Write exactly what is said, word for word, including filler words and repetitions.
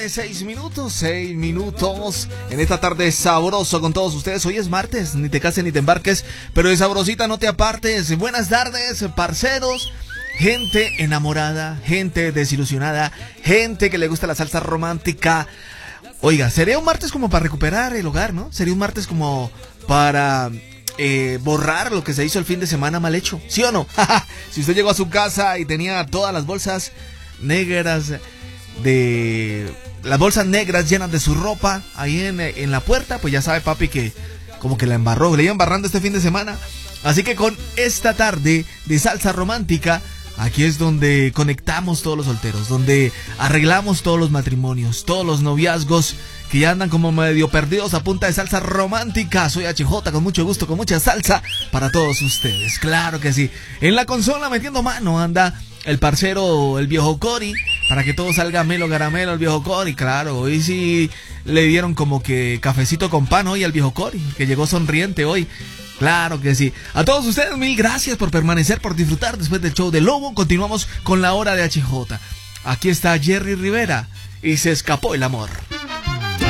tarde, seis minutos, seis minutos. En esta tarde sabroso con todos ustedes. Hoy es martes, ni te cases ni te embarques, pero de sabrosita no te apartes. Buenas tardes, parceros. Gente enamorada, gente desilusionada, gente que le gusta la salsa romántica. Oiga, sería un martes como para recuperar el hogar, ¿no? Sería un martes como para eh, borrar lo que se hizo el fin de semana mal hecho, ¿sí o no? Si usted llegó a su casa y tenía todas las bolsas negras de... las bolsas negras llenas de su ropa ahí en, en la puerta, pues ya sabe, papi, que como que la embarró, le iba embarrando este fin de semana. Así que con esta tarde de salsa romántica, aquí es donde conectamos todos los solteros, donde arreglamos todos los matrimonios, todos los noviazgos que ya andan como medio perdidos a punta de salsa romántica. Soy H J, con mucho gusto, con mucha salsa para todos ustedes, claro que sí. En la consola metiendo mano anda el parcero, el viejo Cori, para que todo salga melo garamelo, el viejo Cori, claro. Hoy sí le dieron como que cafecito con pan hoy al viejo Cori, que llegó sonriente hoy. Claro que sí. A todos ustedes, mil gracias por permanecer, por disfrutar después del show de Lobo. Continuamos con la hora de H J. Aquí está Jerry Rivera y Se Escapó el Amor.